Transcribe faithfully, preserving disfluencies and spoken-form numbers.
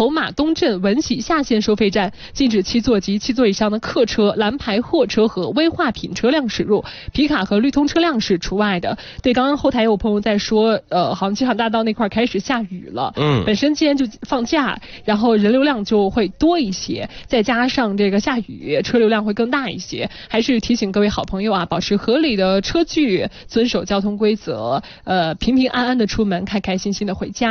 筹码东镇文喜下线收费站禁止七座及七座以上的客车、蓝牌货车和危化品车辆驶入，皮卡和绿通车辆是除外的。对，刚刚后台有朋友在说，呃，好像机场大道那块开始下雨了， 嗯， 本身今天就放假，然后人流量就会多一些，再加上这个下雨，车流量会更大一些。还是提醒各位好朋友啊，保持合理的车距，遵守交通规则，呃，平平安安的出门，开开心心的回家。